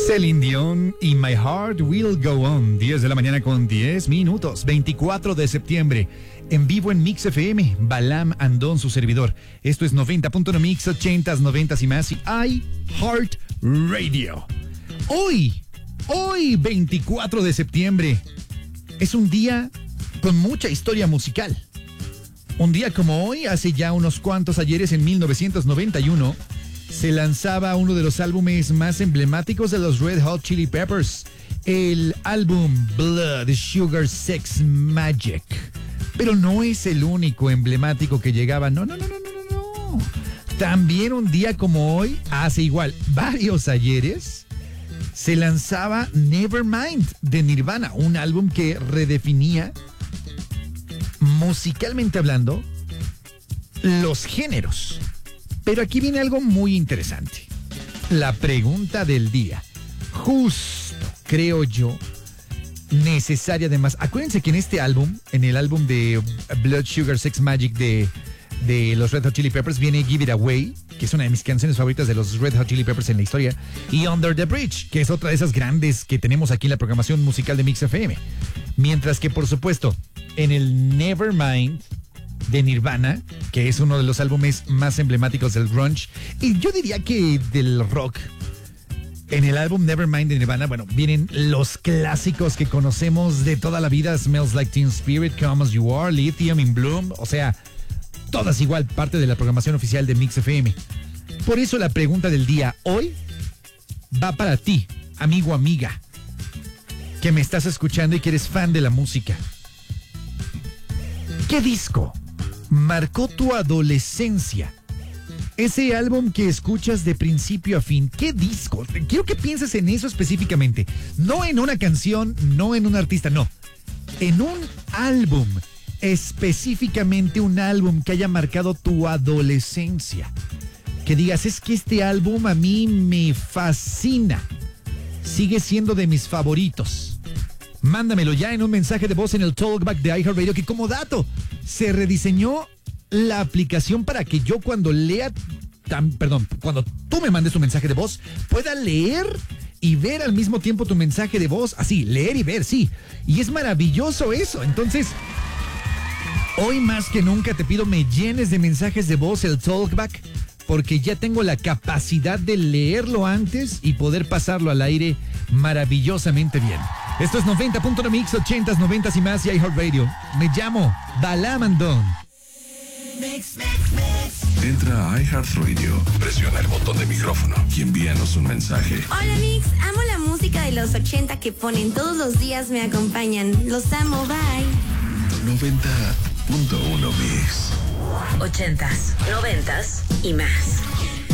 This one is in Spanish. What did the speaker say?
Celine Dion y My Heart Will Go On. 10 de la mañana con 10 minutos. 24 de septiembre. En vivo en Mix FM. Balam Andón, su servidor. Esto es 90.1 Mix, 80s, 90s y más. Y iHeart Radio. Hoy, 24 de septiembre, es un día con mucha historia musical. Un día como hoy, hace ya unos cuantos ayeres, en 1991, se lanzaba uno de los álbumes más emblemáticos de los Red Hot Chili Peppers, el álbum Blood Sugar Sex Magic. Pero no es el único emblemático que llegaba, no. También un día como hoy, hace igual varios ayeres, se lanzaba Nevermind de Nirvana, un álbum que redefinía, musicalmente hablando, los géneros. Pero aquí viene algo muy interesante. La pregunta del día. Justo, creo yo, necesaria además. Acuérdense que en este álbum, en el álbum de Blood Sugar Sex Magic de los Red Hot Chili Peppers, viene Give It Away, que es una de mis canciones favoritas de los Red Hot Chili Peppers en la historia, y Under the Bridge, que es otra de esas grandes que tenemos aquí en la programación musical de Mix FM. Mientras que, por supuesto, en el Nevermind de Nirvana, que es uno de los álbumes más emblemáticos del grunge, y yo diría que del rock, en el álbum Nevermind de Nirvana, bueno, vienen los clásicos que conocemos de toda la vida: Smells Like Teen Spirit, Come As You Are, Lithium in Bloom, o sea, todas igual parte de la programación oficial de Mix FM. Por eso la pregunta del día hoy va para ti, amigo, amiga, que me estás escuchando y que eres fan de la música. ¿Qué disco marcó tu adolescencia? Ese álbum que escuchas de principio a fin. ¿Qué disco? Quiero que pienses en eso específicamente. No en una canción, no en un artista, no. En un álbum. Específicamente un álbum que haya marcado tu adolescencia. Que digas, es que este álbum a mí me fascina. Sigue siendo de mis favoritos. Mándamelo ya en un mensaje de voz en el Talkback de iHeartRadio, que como dato, se rediseñó la aplicación para que yo cuando cuando tú me mandes tu mensaje de voz, pueda leer y ver al mismo tiempo tu mensaje de voz. Así, leer y ver, sí. Y es maravilloso eso. Entonces, hoy más que nunca te pido me llenes de mensajes de voz el Talkback, porque ya tengo la capacidad de leerlo antes y poder pasarlo al aire maravillosamente bien. Esto es 90.1 Mix, 80s, 90s y más, y iHeartRadio. Me llamo Balam Andón. Entra a iHeartRadio, presiona el botón de micrófono y envíanos un mensaje. Hola Mix, amo la música de los 80 que ponen todos los días, me acompañan. Los amo, bye. 90.1 Mix. 80s, 90s y más.